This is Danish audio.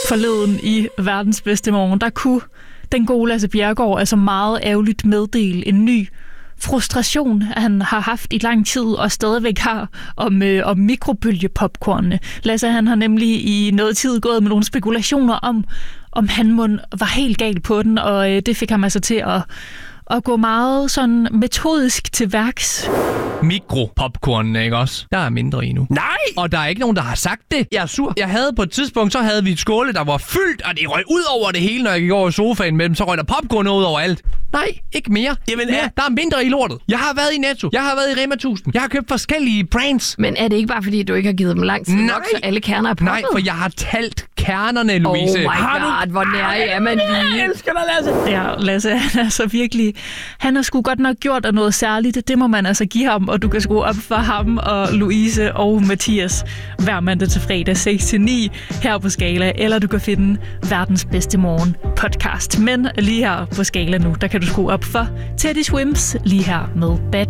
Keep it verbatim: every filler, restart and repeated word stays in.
forleden i Verdens Bedste Morgen, der kunne den gode Lasse Bjerregaard altså meget ærgerligt meddele en ny frustration, han har haft i lang tid og stadigvæk har om, øh, om mikrobølgepopcornene. Lasse, han har nemlig i noget tid gået med nogle spekulationer om, om han må var helt galt på den, og øh, det fik ham altså til at, at gå meget sådan metodisk til værks. Mikropopcornene, ikke også? Der er mindre i nu. Nej! Og der er ikke nogen, der har sagt det. Jeg er sur. Jeg havde på et tidspunkt, så havde vi et skåle, der var fyldt, og det røg ud over det hele, når jeg gik over i sofaen med dem. Så røg der popcorn ud over alt. Nej, ikke mere. Jamen, mere. er... Der er mindre i lortet. Jeg har været i Netto. Jeg har været i Rema tusind. Jeg har købt forskellige brands. Men er det ikke bare, fordi du ikke har givet dem lang tid Nej. nok, så alle kerner er poppet? Nej, for jeg har talt kernerne, Louise. Oh my god, hvor nær er man lige. Jeg elsker dig, Lasse. Ja, Lasse, han er altså virkelig... Han har sgu godt nok gjort af noget særligt. Det må man altså give ham, og du kan sgu op for ham og Louise og Mathias hver mandag til fredag seks til ni her på Skala, eller du kan finde Verdens Bedste Morgen podcast. Men lige her på Skala nu, der kan du skrue op for Teddy Swims lige her med Bad